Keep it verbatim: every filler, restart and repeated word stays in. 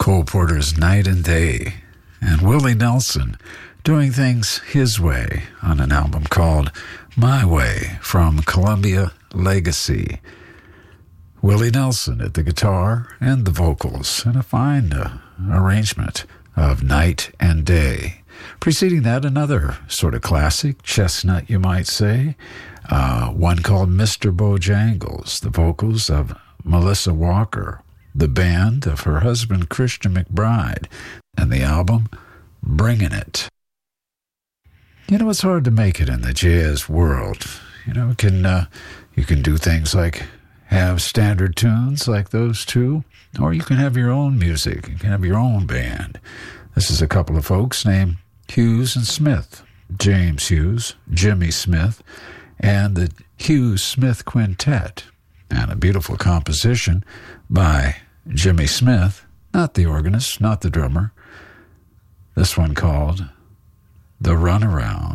Cole Porter's Night and Day, and Willie Nelson doing things his way on an album called My Way from Columbia Legacy. Willie Nelson at the guitar and the vocals, and a fine uh, arrangement of Night and Day. Preceding that, another sort of classic, chestnut you might say, uh, one called Mister Bojangles, the vocals of Melissa Walker, the band of her husband Christian McBride, and the album Bringin' It. You know, it's hard to make it in the jazz world. You know, it can uh, you can do things like have standard tunes like those two, or you can have your own music. You can have your own band. This is a couple of folks named Hughes and Smith, James Hughes, Jimmy Smith, and the Hughes Smith Quintet, and a beautiful composition by Jimmy Smith, not the organist, not the drummer. This one called The Runaround.